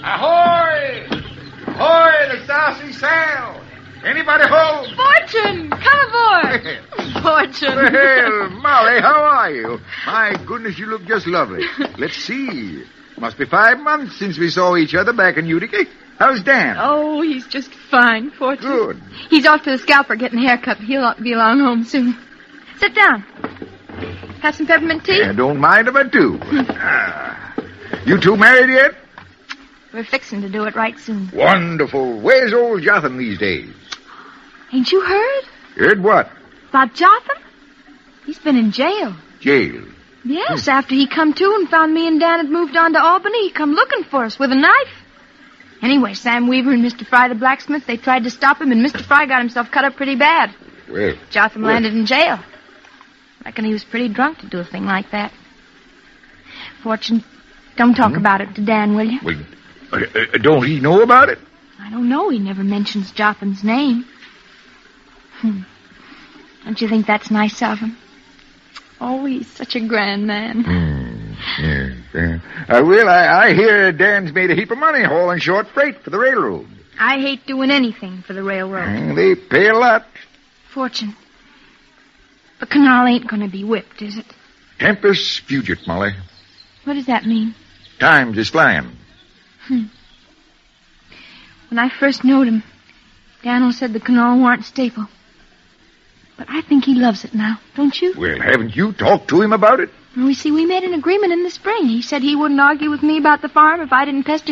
Ahoy! Ahoy, the Saucy Sail! Anybody home? Fortune, come aboard. Fortune. Well, Molly, how are you? My goodness, you look just lovely. Let's see. Must be 5 months since we saw each other back in Utica. How's Dan? Oh, he's just fine, Fortune. Good. He's off to the scalper getting a haircut. He'll be along home soon. Sit down. Have some peppermint tea? I don't mind if I do. You two married yet? We're fixing to do it right soon. Wonderful. Where's old Jotham these days? Ain't you heard? Heard what? About Jotham? He's been in jail. Jail. Yes, after he come to and found me and Dan had moved on to Albany, he come looking for us with a knife. Anyway, Sam Weaver and Mr. Fry the blacksmith, they tried to stop him, and Mr. Fry got himself cut up pretty bad. Well, Jotham landed in jail. Reckon he was pretty drunk to do a thing like that. Fortune, don't talk about it to Dan, will you? Well, don't he know about it? I don't know. He never mentions Jotham's name. Don't you think that's nice of him? Oh, he's such a grand man. Yes. Well, I hear Dan's made a heap of money hauling short freight for the railroad. I hate doing anything for the railroad. They pay a lot. Fortune, the canal ain't going to be whipped, is it? Tempus fugit, Molly. What does that mean? Times is flying. When I first knowed him, Daniel said the canal warn't stable. But I think he loves it now, don't you? Well, haven't you talked to him about it? Well, we made an agreement in the spring. He said he wouldn't argue with me about the farm if I didn't pester